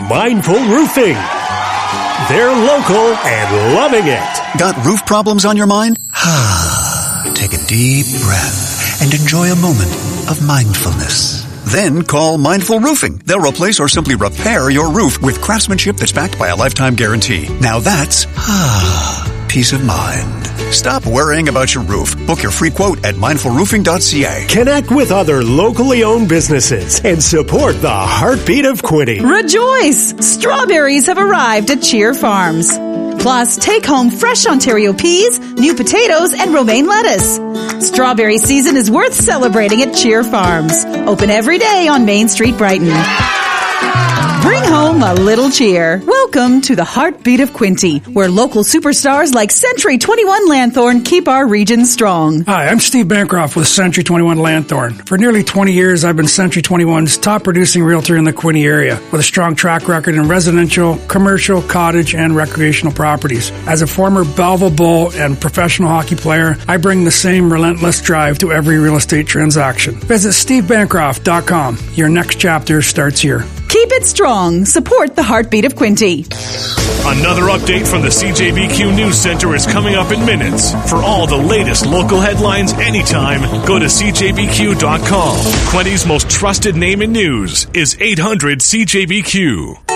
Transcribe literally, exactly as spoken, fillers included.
Mindful Roofing. They're local and loving it. Got roof problems on your mind? Take a deep breath and enjoy a moment of mindfulness. Then call Mindful Roofing. They'll replace or simply repair your roof with craftsmanship that's backed by a lifetime guarantee. Now that's peace of mind. Stop worrying about your roof. Book your free quote at mindful roofing dot c a. Connect with other locally owned businesses and support the heartbeat of Quinte. Rejoice! Strawberries have arrived at Cheer Farms. Plus, take home fresh Ontario peas, new potatoes, and romaine lettuce. Strawberry season is worth celebrating at Cheer Farms. Open every day on Main Street, Brighton. Bring home a little cheer. Welcome to the heartbeat of Quinte, where local superstars like Century twenty-one Lanthorn keep our region strong. Hi, I'm Steve Bancroft with Century twenty-one Lanthorn. For nearly twenty years, I've been Century twenty-one's top producing realtor in the Quinte area, with a strong track record in residential, commercial, cottage, and recreational properties. As a former Belleville Bull and professional hockey player, I bring the same relentless drive to every real estate transaction. Visit steve bancroft dot com. Your next chapter starts here. Keep it strong. Support the heartbeat of Quinte. Another update from the C J B Q News Center is coming up in minutes. For all the latest local headlines anytime, go to c j b q dot com. Quinte's most trusted name in news is eight hundred C J B Q.